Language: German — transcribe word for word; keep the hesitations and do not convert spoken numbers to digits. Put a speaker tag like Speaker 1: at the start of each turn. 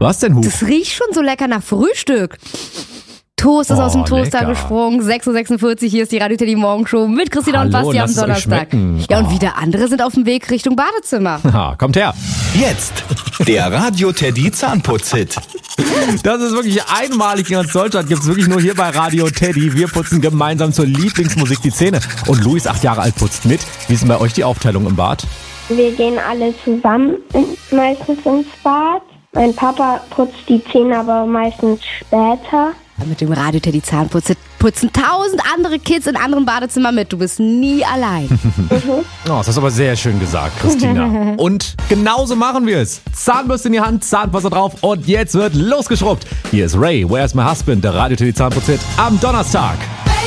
Speaker 1: Was denn, Huf?
Speaker 2: Das riecht schon so lecker nach Frühstück. Toast ist
Speaker 1: Oh,
Speaker 2: aus dem Toaster
Speaker 1: lecker.
Speaker 2: gesprungen. sechs Uhr sechsundvierzig, hier ist die Radio Teddy Morgenshow mit Christina
Speaker 1: Hallo,
Speaker 2: und Basti am
Speaker 1: lasst es euch
Speaker 2: Donnerstag.
Speaker 1: schmecken.
Speaker 2: Ja, und
Speaker 1: Oh.
Speaker 2: wieder andere sind auf dem Weg Richtung Badezimmer.
Speaker 1: Ha, kommt her.
Speaker 3: Jetzt der Radio Teddy Zahnputz-Hit.
Speaker 1: Das ist wirklich einmalig in ganz Deutschland. Gibt's wirklich nur hier bei Radio Teddy. Wir putzen gemeinsam zur Lieblingsmusik die Zähne. Und Luis, acht Jahre alt, putzt mit. Wie ist denn bei euch die Aufteilung im Bad?
Speaker 4: Wir gehen alle zusammen meistens ins Bad. Mein Papa putzt die Zähne aber meistens später.
Speaker 2: Mit dem Radio Teddy Zahnputze putzen tausend andere Kids in anderen Badezimmern mit. Du bist nie allein.
Speaker 1: Oh, das hast du aber sehr schön gesagt, Christina. Und genauso machen wir es. Zahnbürste in die Hand, Zahnpasta drauf und jetzt wird losgeschrubbt. Hier ist Ray, Where's My Husband, der Radio Teddy Zahnputz-Hit am Donnerstag.